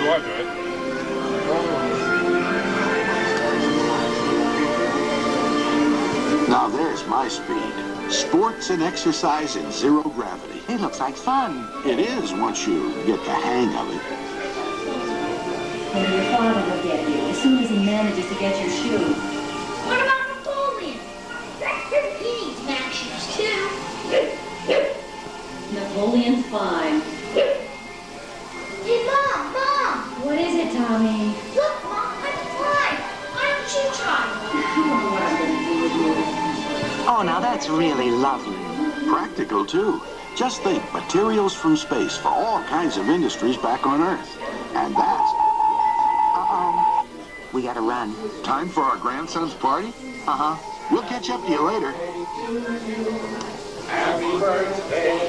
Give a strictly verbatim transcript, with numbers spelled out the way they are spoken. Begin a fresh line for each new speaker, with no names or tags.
I'll do it.
Now there's my speed. Sports and exercise in zero gravity.
It looks like fun.
It is once you get the hang of it.
Well, your father will get you as soon as he manages to get your shoes.
What about Napoleon? He needs Mac shoes too.
Napoleon's fine.
Hey, Mom, Mom!
What is it, Tommy?
Look, Mom, I'm flying. Why don't you try?
I don't know what I'm going to do with you.
Oh, now that's really lovely.
Practical, too. Just think, materials from space for all kinds of industries back on Earth. And that's...
Uh-oh. We gotta run.
Time for our grandson's party?
Uh-huh.
We'll catch up to you later.
Happy birthday.